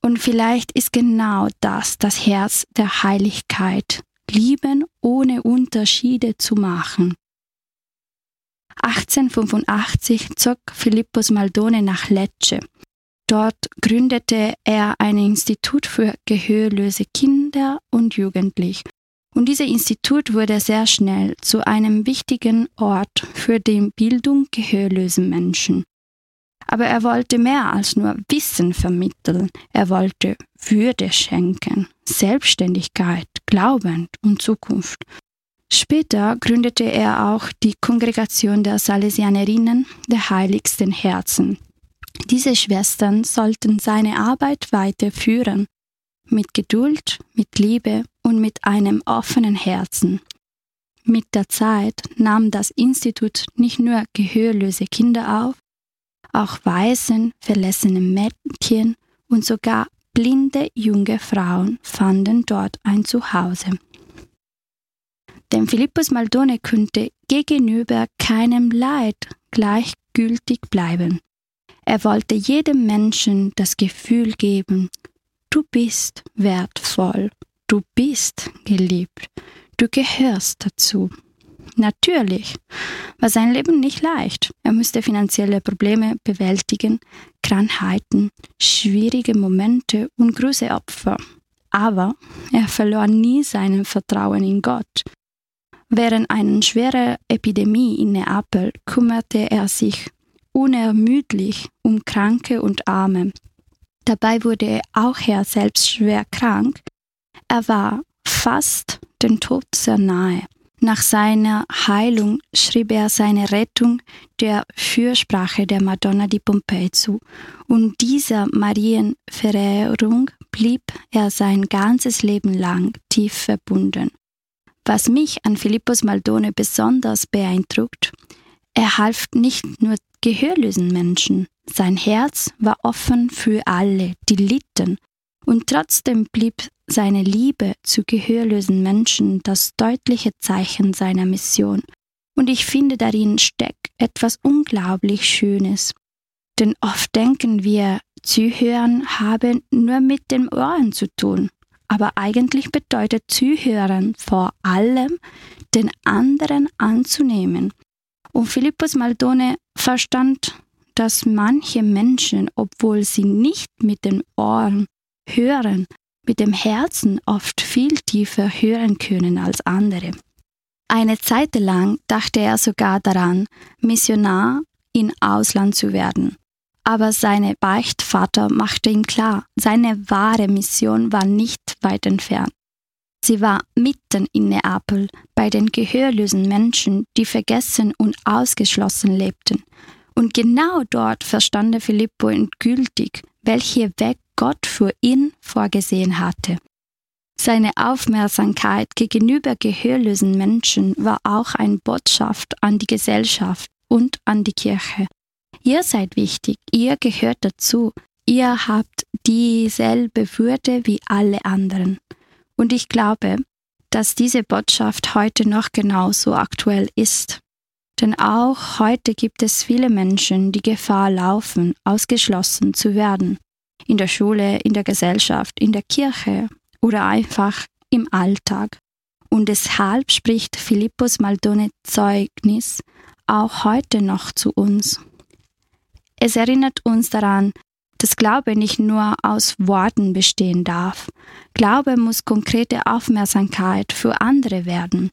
Und vielleicht ist genau das Herz der Heiligkeit, lieben ohne Unterschiede zu machen. 1885 zog Philippus Maldone nach Lecce. Dort gründete er ein Institut für gehörlose Kinder und Jugendliche. Und dieses Institut wurde sehr schnell zu einem wichtigen Ort für die Bildung gehörloser Menschen. Aber er wollte mehr als nur Wissen vermitteln. Er wollte Würde schenken, Selbstständigkeit, Glauben und Zukunft. Später gründete er auch die Kongregation der Salesianerinnen der Heiligsten Herzen. Diese Schwestern sollten seine Arbeit weiterführen, mit Geduld, mit Liebe und mit einem offenen Herzen. Mit der Zeit nahm das Institut nicht nur gehörlose Kinder auf, auch Waisen, verlassene Mädchen und sogar blinde junge Frauen fanden dort ein Zuhause. Denn Philippus Maldone konnte gegenüber keinem Leid gleichgültig bleiben. Er wollte jedem Menschen das Gefühl geben, du bist wertvoll, du bist geliebt, du gehörst dazu. Natürlich war sein Leben nicht leicht. Er musste finanzielle Probleme bewältigen, Krankheiten, schwierige Momente und große Opfer. Aber er verlor nie sein Vertrauen in Gott. Während einer schweren Epidemie in Neapel kümmerte er sich unermüdlich um Kranke und Arme. Dabei wurde auch er selbst schwer krank. Er war fast dem Tod sehr nahe. Nach seiner Heilung schrieb er seine Rettung der Fürsprache der Madonna di Pompeii zu, und dieser Marienverehrung blieb er sein ganzes Leben lang tief verbunden. Was mich an Philippus Maldone besonders beeindruckt, er half nicht nur gehörlosen Menschen, sein Herz war offen für alle, die litten, und trotzdem blieb seine Liebe zu gehörlosen Menschen das deutliche Zeichen seiner Mission. Und ich finde, darin steckt etwas unglaublich Schönes. Denn oft denken wir, Zuhören habe nur mit den Ohren zu tun. Aber eigentlich bedeutet Zuhören vor allem, den anderen anzunehmen. Und Philippus Maldone verstand, dass manche Menschen, obwohl sie nicht mit den Ohren hören, mit dem Herzen oft viel tiefer hören können als andere. Eine Zeit lang dachte er sogar daran, Missionar im Ausland zu werden. Aber sein Beichtvater machte ihm klar, seine wahre Mission war nicht weit entfernt. Sie war mitten in Neapel, bei den gehörlosen Menschen, die vergessen und ausgeschlossen lebten. Und genau dort verstand Filippo endgültig, welchen Weg Gott für ihn vorgesehen hatte. Seine Aufmerksamkeit gegenüber gehörlosen Menschen war auch eine Botschaft an die Gesellschaft und an die Kirche. Ihr seid wichtig, ihr gehört dazu, ihr habt dieselbe Würde wie alle anderen. Und ich glaube, dass diese Botschaft heute noch genauso aktuell ist. Denn auch heute gibt es viele Menschen, die Gefahr laufen, ausgeschlossen zu werden. In der Schule, in der Gesellschaft, in der Kirche oder einfach im Alltag. Und deshalb spricht Philippus Maldone Zeugnis auch heute noch zu uns. Es erinnert uns daran, dass Glaube nicht nur aus Worten bestehen darf. Glaube muss konkrete Aufmerksamkeit für andere werden.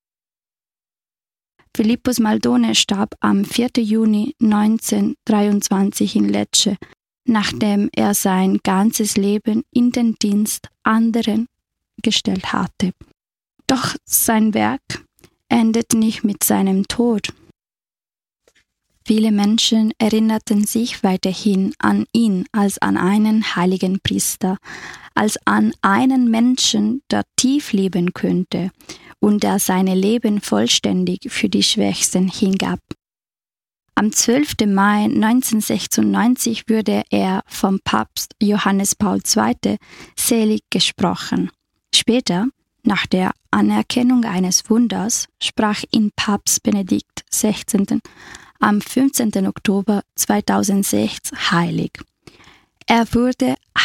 Philippus Maldone starb am 4. Juni 1923 in Lecce, nachdem er sein ganzes Leben in den Dienst anderen gestellt hatte. Doch sein Werk endet nicht mit seinem Tod. Viele Menschen erinnerten sich weiterhin an ihn als an einen heiligen Priester, als an einen Menschen, der tief lieben könnte und der sein Leben vollständig für die Schwächsten hingab. Am 12. Mai 1996 wurde er vom Papst Johannes Paul II. Selig gesprochen. Später, nach der Anerkennung eines Wunders, sprach ihn Papst Benedikt XVI. Am 15. Oktober 2006 heilig. Er wurde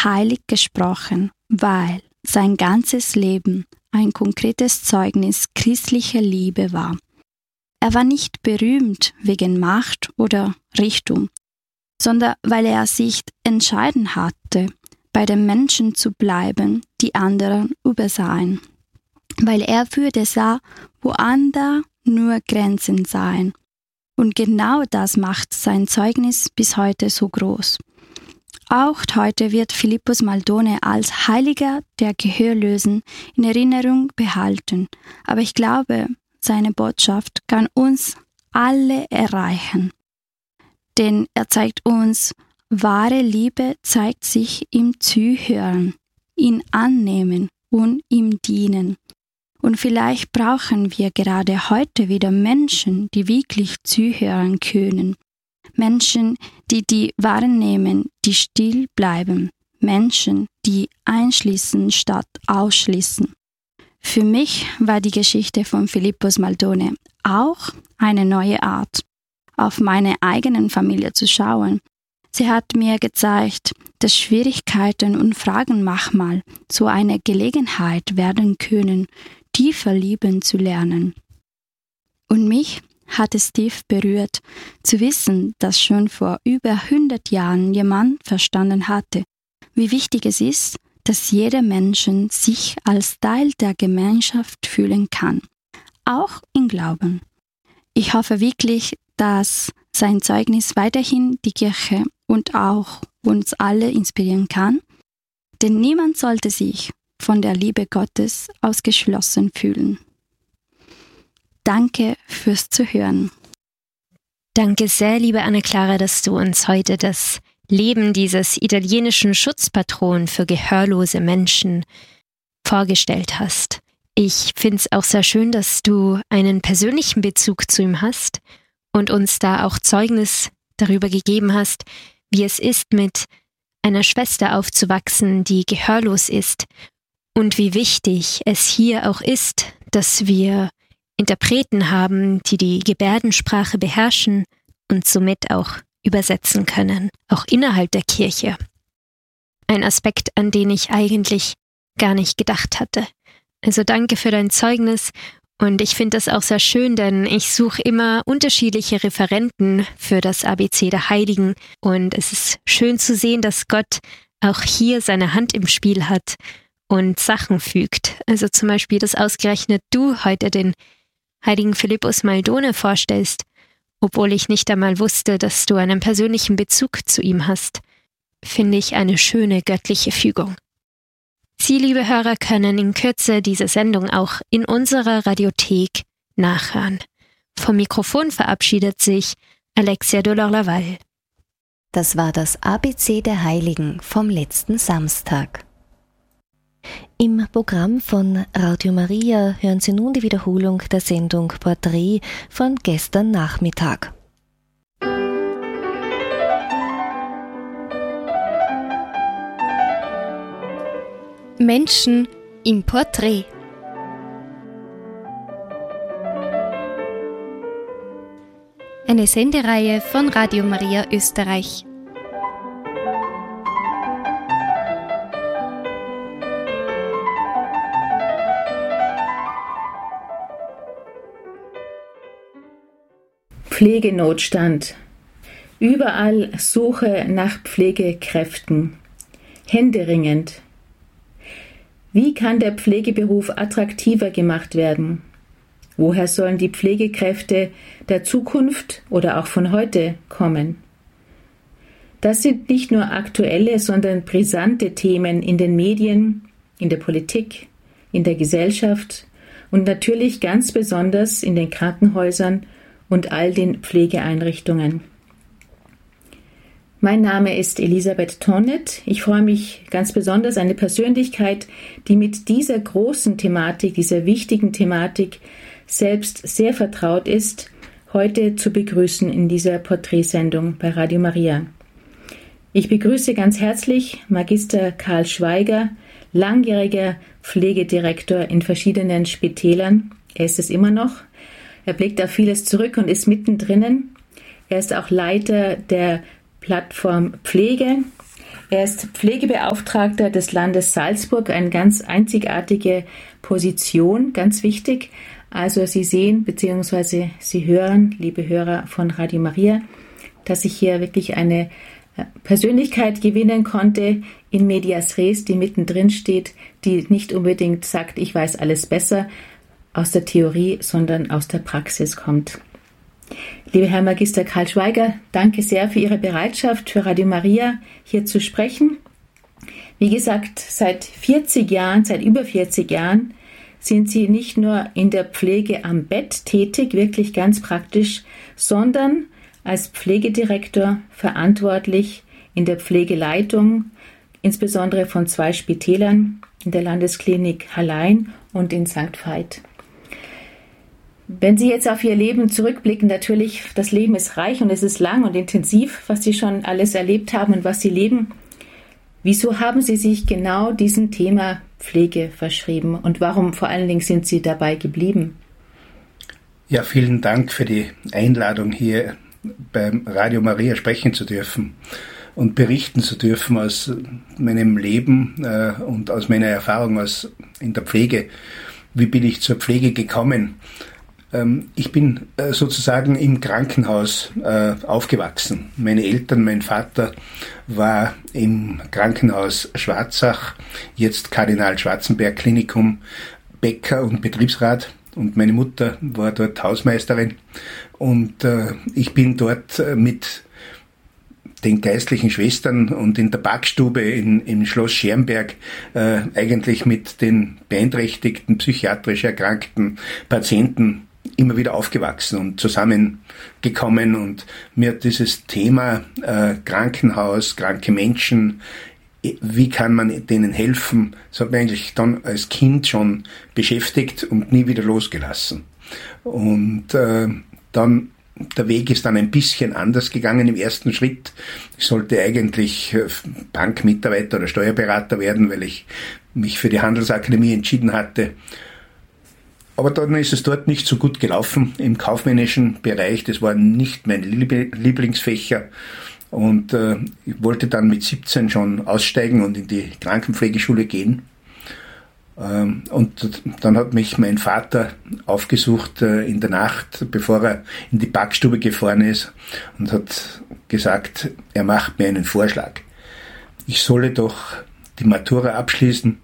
als heilig gesprochen, weil sein ganzes Leben ein konkretes Zeugnis christlicher Liebe war. Er war nicht berühmt wegen Macht oder Reichtum, sondern weil er sich entschieden hatte, bei den Menschen zu bleiben, die anderen übersahen. Weil er für das sah, wo andere nur Grenzen seien. Und genau das macht sein Zeugnis bis heute so groß. Auch heute wird Philippus Maldone als Heiliger der Gehörlosen in Erinnerung behalten. Aber ich glaube, seine Botschaft kann uns alle erreichen. Denn er zeigt uns, wahre Liebe zeigt sich im Zuhören, im Annehmen und im Dienen. Und vielleicht brauchen wir gerade heute wieder Menschen, die wirklich zuhören können. Menschen, die wahrnehmen, die still bleiben. Menschen, die einschließen statt ausschließen. Für mich war die Geschichte von Philippus Maldone auch eine neue Art, auf meine eigene Familie zu schauen. Sie hat mir gezeigt, dass Schwierigkeiten und Fragen manchmal zu einer Gelegenheit werden können, tiefer lieben zu lernen. Und mich hat es tief berührt, zu wissen, dass schon vor über 100 Jahren jemand verstanden hatte, wie wichtig es ist, dass jeder Mensch sich als Teil der Gemeinschaft fühlen kann, auch im Glauben. Ich hoffe wirklich, dass sein Zeugnis weiterhin die Kirche und auch uns alle inspirieren kann, denn niemand sollte sich von der Liebe Gottes ausgeschlossen fühlen. Danke fürs Zuhören. Danke sehr, liebe Anne-Clara, dass du uns heute das Leben dieses italienischen Schutzpatrons für gehörlose Menschen vorgestellt hast. Ich finde es auch sehr schön, dass du einen persönlichen Bezug zu ihm hast und uns da auch Zeugnis darüber gegeben hast, wie es ist, mit einer Schwester aufzuwachsen, die gehörlos ist und wie wichtig es hier auch ist, dass wir Interpreten haben, die die Gebärdensprache beherrschen und somit auch übersetzen können, auch innerhalb der Kirche. Ein Aspekt, an den ich eigentlich gar nicht gedacht hatte. Also danke für dein Zeugnis und ich finde das auch sehr schön, denn ich suche immer unterschiedliche Referenten für das ABC der Heiligen und es ist schön zu sehen, dass Gott auch hier seine Hand im Spiel hat und Sachen fügt. Also zum Beispiel, dass ausgerechnet du heute den heiligen Philippus Maldone vorstellst, obwohl ich nicht einmal wusste, dass du einen persönlichen Bezug zu ihm hast, finde ich eine schöne göttliche Fügung. Sie, liebe Hörer, können in Kürze diese Sendung auch in unserer Radiothek nachhören. Vom Mikrofon verabschiedet sich Alexia Delors-Laval. Das war das ABC der Heiligen vom letzten Samstag. Im Programm von Radio Maria hören Sie nun die Wiederholung der Sendung Porträt von gestern Nachmittag. Menschen im Porträt. Eine Sendereihe von Radio Maria Österreich. Pflegenotstand. Überall Suche nach Pflegekräften. Händeringend. Wie kann der Pflegeberuf attraktiver gemacht werden? Woher sollen die Pflegekräfte der Zukunft oder auch von heute kommen? Das sind nicht nur aktuelle, sondern brisante Themen in den Medien, in der Politik, in der Gesellschaft und natürlich ganz besonders in den Krankenhäusern und all den Pflegeeinrichtungen. Mein Name ist Elisabeth Tonnet. Ich freue mich ganz besonders, eine Persönlichkeit, die mit dieser großen Thematik, dieser wichtigen Thematik selbst sehr vertraut ist, heute zu begrüßen in dieser Porträtsendung bei Radio Maria. Ich begrüße ganz herzlich Magister Karl Schweiger, langjähriger Pflegedirektor in verschiedenen Spitälern. Er ist es immer noch. Er blickt auf vieles zurück und ist mittendrin. Er ist auch Leiter der Plattform Pflege. Er ist Pflegebeauftragter des Landes Salzburg, eine ganz einzigartige Position, ganz wichtig. Also Sie sehen bzw. Sie hören, liebe Hörer von Radio Maria, dass ich hier wirklich eine Persönlichkeit gewinnen konnte in medias res, die mittendrin steht, die nicht unbedingt sagt, ich weiß alles besser aus der Theorie, sondern aus der Praxis kommt. Lieber Herr Magister Karl Schweiger, danke sehr für Ihre Bereitschaft, für Radio Maria hier zu sprechen. Wie gesagt, seit über 40 Jahren sind Sie nicht nur in der Pflege am Bett tätig, wirklich ganz praktisch, sondern als Pflegedirektor verantwortlich in der Pflegeleitung, insbesondere von 2 Spitälern, in der Landesklinik Hallein und in St. Veit. Wenn Sie jetzt auf Ihr Leben zurückblicken, natürlich, das Leben ist reich und es ist lang und intensiv, was Sie schon alles erlebt haben und was Sie leben. Wieso haben Sie sich genau diesem Thema Pflege verschrieben und warum vor allen Dingen sind Sie dabei geblieben? Ja, vielen Dank für die Einladung, hier beim Radio Maria sprechen zu dürfen und berichten zu dürfen aus meinem Leben und aus meiner Erfahrung in der Pflege. Wie bin ich zur Pflege gekommen? Ich bin sozusagen im Krankenhaus aufgewachsen. Meine Eltern, mein Vater war im Krankenhaus Schwarzach, jetzt Kardinal Schwarzenberg Klinikum, Bäcker und Betriebsrat. Und meine Mutter war dort Hausmeisterin. Und ich bin dort mit den geistlichen Schwestern und in der Backstube im Schloss Schermberg eigentlich mit den beeinträchtigten, psychiatrisch erkrankten Patienten immer wieder aufgewachsen und zusammengekommen. Und mir hat dieses Thema Krankenhaus, kranke Menschen, wie kann man denen helfen, das hat mich eigentlich dann als Kind schon beschäftigt und nie wieder losgelassen. Und dann der Weg ist dann ein bisschen anders gegangen im ersten Schritt. Ich sollte eigentlich Bankmitarbeiter oder Steuerberater werden, weil ich mich für die Handelsakademie entschieden hatte. Aber dann ist es dort nicht so gut gelaufen im kaufmännischen Bereich. Das war nicht mein Lieblingsfächer. Und ich wollte dann mit 17 schon aussteigen und in die Krankenpflegeschule gehen. Und dann hat mich mein Vater aufgesucht in der Nacht, bevor er in die Backstube gefahren ist, und hat gesagt, er macht mir einen Vorschlag. Ich solle doch die Matura abschließen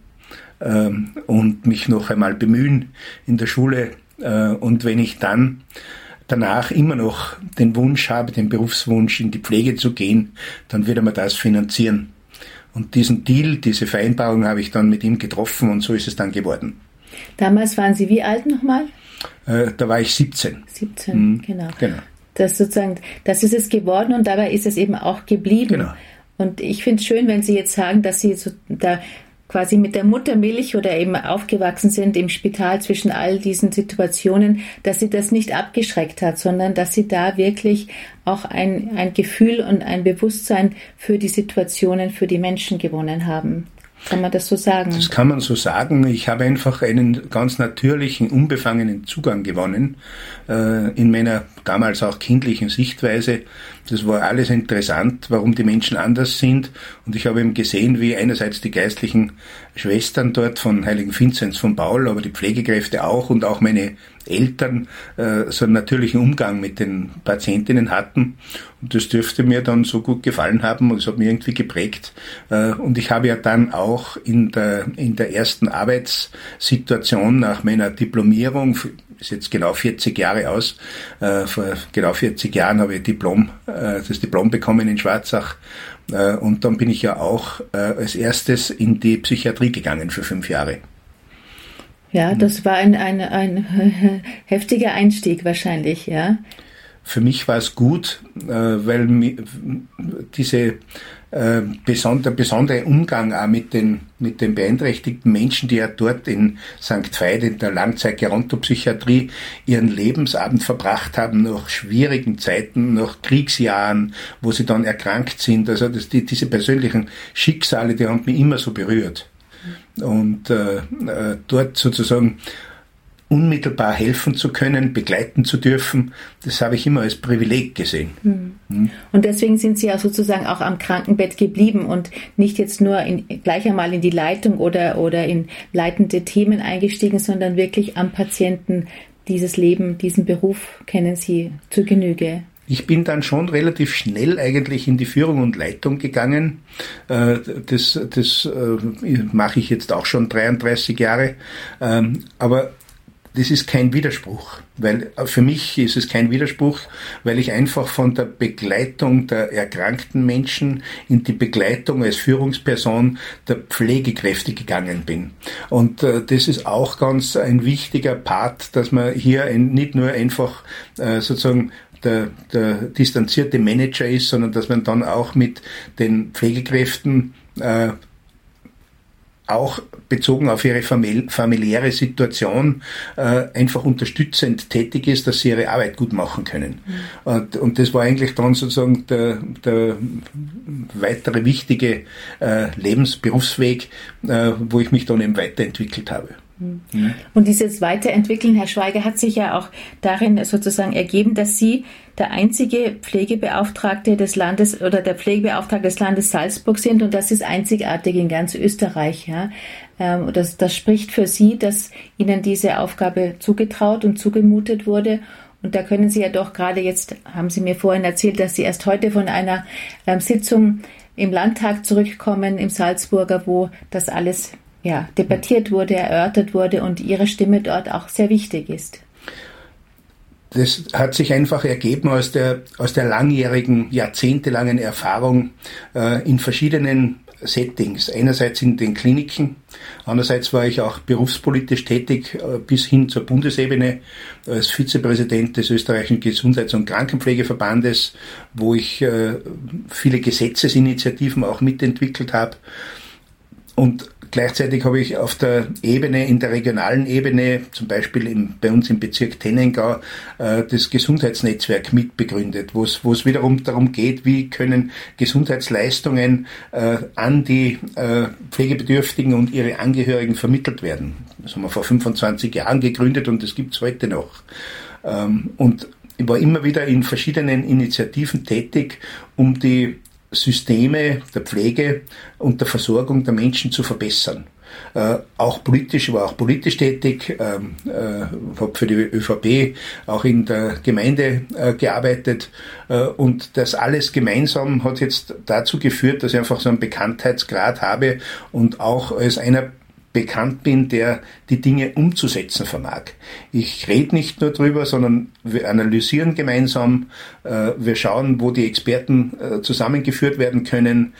und mich noch einmal bemühen in der Schule. Und wenn ich dann danach immer noch den Wunsch habe, den Berufswunsch in die Pflege zu gehen, dann wird er mir das finanzieren. Und diesen Deal, diese Vereinbarung habe ich dann mit ihm getroffen und so ist es dann geworden. Damals waren Sie wie alt nochmal? Da war ich 17. 17, genau. Das ist es geworden und dabei ist es eben auch geblieben. Genau. Und ich finde es schön, wenn Sie jetzt sagen, dass Sie so da quasi mit der Muttermilch oder eben aufgewachsen sind im Spital zwischen all diesen Situationen, dass Sie das nicht abgeschreckt hat, sondern dass Sie da wirklich auch ein Gefühl und ein Bewusstsein für die Situationen, für die Menschen gewonnen haben. Kann man das so sagen? Das kann man so sagen. Ich habe einfach einen ganz natürlichen, unbefangenen Zugang gewonnen in meiner damals auch kindlichen Sichtweise. Das war alles interessant, warum die Menschen anders sind. Und ich habe eben gesehen, wie einerseits die geistlichen Schwestern dort von Heiligen Vinzenz von Paul, aber die Pflegekräfte auch und auch meine Eltern so einen natürlichen Umgang mit den Patientinnen hatten. Und das dürfte mir dann so gut gefallen haben und es hat mich irgendwie geprägt. Und ich habe ja dann auch in der ersten Arbeitssituation nach meiner Diplomierung, ist jetzt genau 40 Jahre aus, vor genau 40 Jahren habe ich das Diplom bekommen in Schwarzach. Und dann bin ich ja auch als erstes in die Psychiatrie gegangen für 5 Jahre. Ja, das war ein heftiger Einstieg wahrscheinlich, ja. Für mich war es gut, weil diese besondere Umgang auch mit den beeinträchtigten Menschen, die ja dort in St. Veit in der Langzeit-Gerontopsychiatrie ihren Lebensabend verbracht haben, nach schwierigen Zeiten, nach Kriegsjahren, wo sie dann erkrankt sind. Also diese persönlichen Schicksale, die haben mich immer so berührt. Und dort sozusagen unmittelbar helfen zu können, begleiten zu dürfen, das habe ich immer als Privileg gesehen. Und deswegen sind Sie ja sozusagen auch am Krankenbett geblieben und nicht jetzt nur gleich einmal in die Leitung oder in leitende Themen eingestiegen, sondern wirklich am Patienten dieses Leben, diesen Beruf kennen Sie zur Genüge. Ich bin dann schon relativ schnell eigentlich in die Führung und Leitung gegangen. Das mache ich jetzt auch schon 33 Jahre. Aber das ist kein Widerspruch, weil für mich ist es kein Widerspruch, weil ich einfach von der Begleitung der erkrankten Menschen in die Begleitung als Führungsperson der Pflegekräfte gegangen bin. Und das ist auch ganz ein wichtiger Part, dass man hier nicht nur einfach sozusagen der distanzierte Manager ist, sondern dass man dann auch mit den Pflegekräften auch bezogen auf ihre familiäre Situation einfach unterstützend tätig ist, dass sie ihre Arbeit gut machen können. Und das war eigentlich dann sozusagen der weitere wichtige Berufsweg, wo ich mich dann eben weiterentwickelt habe. Und dieses Weiterentwickeln, Herr Schweiger, hat sich ja auch darin sozusagen ergeben, dass Sie der einzige Pflegebeauftragte des Landes oder der Pflegebeauftragte des Landes Salzburg sind, und das ist einzigartig in ganz Österreich. Ja? Das spricht für Sie, dass Ihnen diese Aufgabe zugetraut und zugemutet wurde. Und da können Sie ja doch gerade jetzt, haben Sie mir vorhin erzählt, dass Sie erst heute von einer Sitzung im Landtag zurückkommen, im Salzburger, wo das alles debattiert wurde, erörtert wurde und Ihre Stimme dort auch sehr wichtig ist. Das hat sich einfach ergeben aus der langjährigen, jahrzehntelangen Erfahrung in verschiedenen Settings. Einerseits in den Kliniken, andererseits war ich auch berufspolitisch tätig bis hin zur Bundesebene als Vizepräsident des österreichischen Gesundheits- und Krankenpflegeverbandes, wo ich viele Gesetzesinitiativen auch mitentwickelt habe. Und gleichzeitig habe ich auf der Ebene, in der regionalen Ebene, zum Beispiel bei uns im Bezirk Tennengau, das Gesundheitsnetzwerk mitbegründet, wo es wiederum darum geht, wie können Gesundheitsleistungen an die Pflegebedürftigen und ihre Angehörigen vermittelt werden. Das haben wir vor 25 Jahren gegründet und das gibt es heute noch. Und ich war immer wieder in verschiedenen Initiativen tätig, um die Systeme der Pflege und der Versorgung der Menschen zu verbessern. Ich war auch politisch tätig, habe für die ÖVP auch in der Gemeinde gearbeitet, und das alles gemeinsam hat jetzt dazu geführt, dass ich einfach so einen Bekanntheitsgrad habe und auch als einer bekannt bin, der die Dinge umzusetzen vermag. Ich rede nicht nur drüber, sondern wir analysieren gemeinsam, wir schauen, wo die Experten zusammengeführt werden können,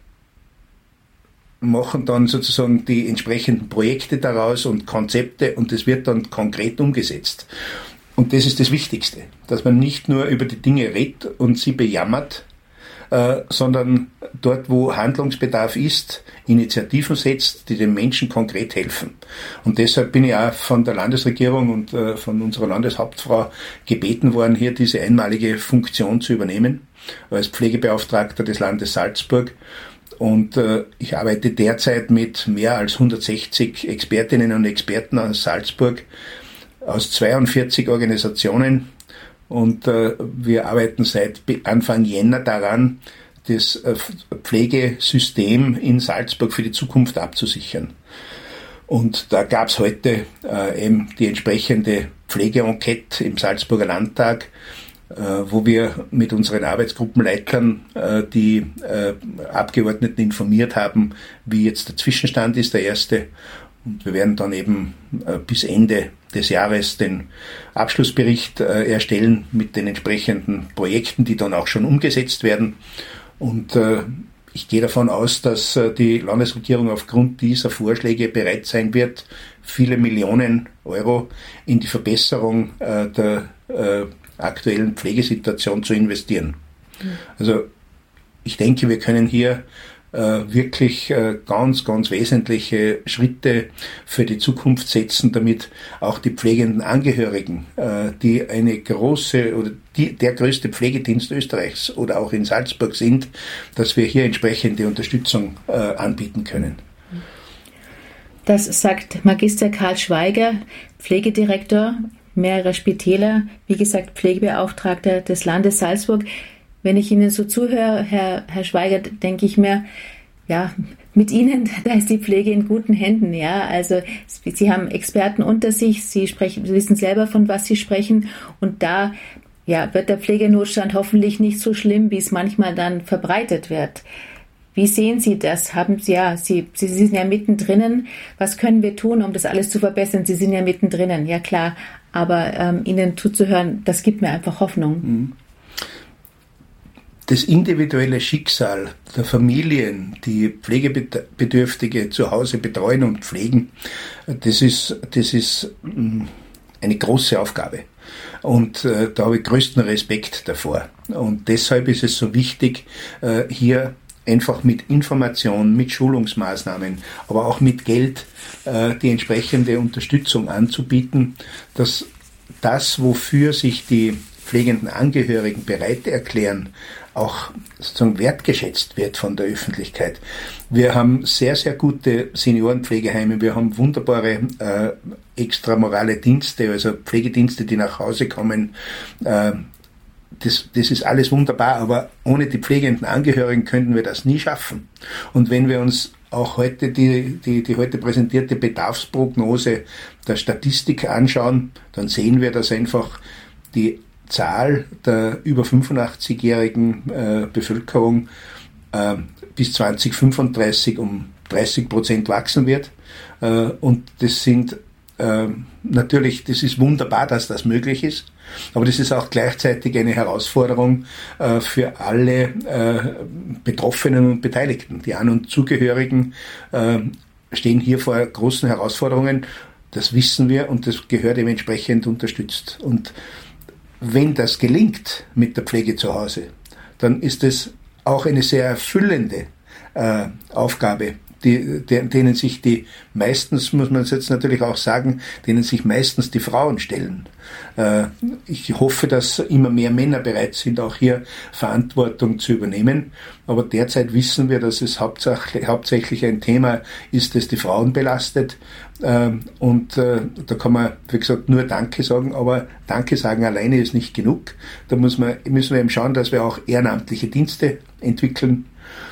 machen dann sozusagen die entsprechenden Projekte daraus und Konzepte, und das wird dann konkret umgesetzt. Und das ist das Wichtigste, dass man nicht nur über die Dinge redet und sie bejammert, sondern dort, wo Handlungsbedarf ist, Initiativen setzt, die den Menschen konkret helfen. Und deshalb bin ich auch von der Landesregierung und von unserer Landeshauptfrau gebeten worden, hier diese einmalige Funktion zu übernehmen, als Pflegebeauftragter des Landes Salzburg. Und ich arbeite derzeit mit mehr als 160 Expertinnen und Experten aus Salzburg, aus 42 Organisationen. Und wir arbeiten seit Anfang Jänner daran, das Pflegesystem in Salzburg für die Zukunft abzusichern. Und da gab es heute eben die entsprechende Pflegeenquete im Salzburger Landtag, wo wir mit unseren Arbeitsgruppenleitern die Abgeordneten informiert haben, wie jetzt der Zwischenstand ist, der erste. Und wir werden dann eben bis Ende des Jahres den Abschlussbericht erstellen mit den entsprechenden Projekten, die dann auch schon umgesetzt werden. Und ich gehe davon aus, dass die Landesregierung aufgrund dieser Vorschläge bereit sein wird, viele Millionen Euro in die Verbesserung der aktuellen Pflegesituation zu investieren. Also ich denke, wir können hier wirklich ganz, ganz wesentliche Schritte für die Zukunft setzen, damit auch die pflegenden Angehörigen, die eine große oder der größte Pflegedienst Österreichs oder auch in Salzburg sind, dass wir hier entsprechende Unterstützung anbieten können. Das sagt Magister Karl Schweiger, Pflegedirektor mehrerer Spitäler, wie gesagt Pflegebeauftragter des Landes Salzburg. Wenn ich Ihnen so zuhöre, Herr Schweiger, denke ich mir, ja, mit Ihnen, da ist die Pflege in guten Händen, ja. Also Sie haben Experten unter sich, Sie wissen selber, von was Sie sprechen, und da wird der Pflegenotstand hoffentlich nicht so schlimm, wie es manchmal dann verbreitet wird. Wie sehen Sie das? Sie sind ja mittendrin. Was können wir tun, um das alles zu verbessern? Sie sind ja mittendrin, ja klar. Aber Ihnen zuzuhören, das gibt mir einfach Hoffnung. Das individuelle Schicksal der Familien, die Pflegebedürftige zu Hause betreuen und pflegen, das ist eine große Aufgabe. Und da habe ich größten Respekt davor. Und deshalb ist es so wichtig, hier einfach mit Information, mit Schulungsmaßnahmen, aber auch mit Geld die entsprechende Unterstützung anzubieten, dass das, wofür sich die pflegenden Angehörigen bereit erklären, auch sozusagen wertgeschätzt wird von der Öffentlichkeit. Wir haben sehr, sehr gute Seniorenpflegeheime, wir haben wunderbare extramorale Dienste, also Pflegedienste, die nach Hause kommen. Das ist alles wunderbar, aber ohne die pflegenden Angehörigen könnten wir das nie schaffen. Und wenn wir uns auch heute die heute präsentierte Bedarfsprognose der Statistik anschauen, dann sehen wir, dass einfach die Zahl der über 85-jährigen Bevölkerung bis 2035 um 30% wachsen wird. Und das sind natürlich, das ist wunderbar, dass das möglich ist, aber das ist auch gleichzeitig eine Herausforderung für alle Betroffenen und Beteiligten. Die An- und Zugehörigen stehen hier vor großen Herausforderungen, das wissen wir, und das gehört dementsprechend unterstützt. Und wenn das gelingt mit der Pflege zu Hause, dann ist es auch eine sehr erfüllende Aufgabe, denen sich die meistens, muss man es jetzt natürlich auch sagen, denen sich meistens die Frauen stellen. Ich hoffe, dass immer mehr Männer bereit sind, auch hier Verantwortung zu übernehmen. Aber derzeit wissen wir, dass es hauptsächlich ein Thema ist, das die Frauen belastet. Und da kann man, wie gesagt, nur Danke sagen, aber Danke sagen alleine ist nicht genug. Da müssen wir eben schauen, dass wir auch ehrenamtliche Dienste entwickeln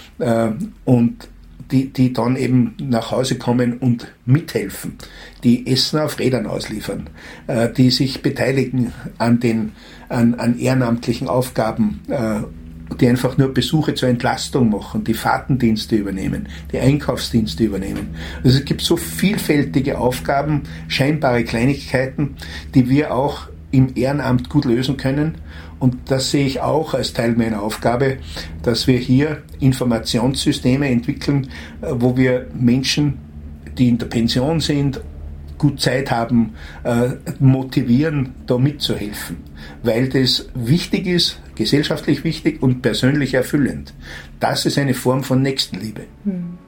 und die dann eben nach Hause kommen und mithelfen, die Essen auf Rädern ausliefern, die sich beteiligen an ehrenamtlichen Aufgaben, die einfach nur Besuche zur Entlastung machen, die Fahrtendienste übernehmen, die Einkaufsdienste übernehmen. Also es gibt so vielfältige Aufgaben, scheinbare Kleinigkeiten, die wir auch im Ehrenamt gut lösen können. Und das sehe ich auch als Teil meiner Aufgabe, dass wir hier Informationssysteme entwickeln, wo wir Menschen, die in der Pension sind, gut Zeit haben, motivieren, da mitzuhelfen. Weil das wichtig ist, gesellschaftlich wichtig und persönlich erfüllend. Das ist eine Form von Nächstenliebe.